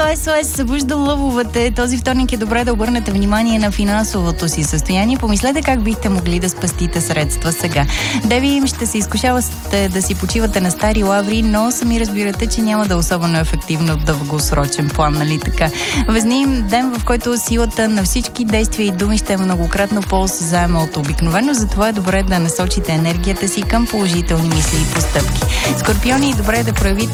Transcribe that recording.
СОС събужда лъвовете. Този вторник е добре да обърнете внимание на финансовото си състояние. Помислете как бихте могли да спастите средства сега. Деви, ще се изкушавате да си почивате на стари лаври, но сами разбирате, че няма да е особено ефективно в дългосрочен план, нали така? Везни, ден, в който силата на всички действия и думи ще е многократно по-осезаема от обикновено, затова е добре да насочите енергията си към положителни мисли и постъпки. Скорпиони, добре е да проявите